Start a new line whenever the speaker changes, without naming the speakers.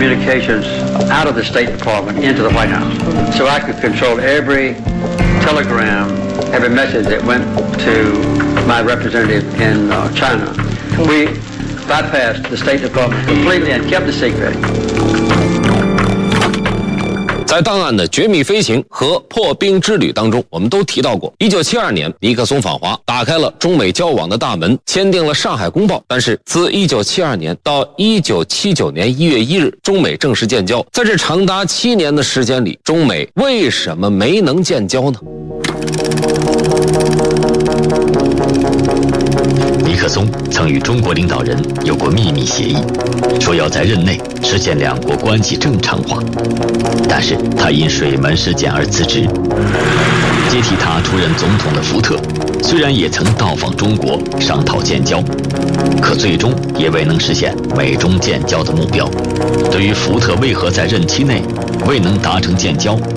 communications out of the State Department into the White House. So I could control every telegram, every message that went to my representative in China. We bypassed the State Department completely and kept the secret.
在档案的绝密飞行和破冰之旅当中，我们都提到过1972年尼克松访华，打开了中美交往的大门，签订了上海公报。但是自1972年到1979年1月1日，中美正式建交。在这长达7年的时间里，中美为什么没能建交呢？
尼克松曾与中国领导人有过秘密协议，说要在任内实现两国关系正常化，但是他因水门事件而辞职。接替他出任总统的福特虽然也曾到访中国商讨建交，可最终也未能实现美中建交的目标。对于福特为何在任期内未能达成建交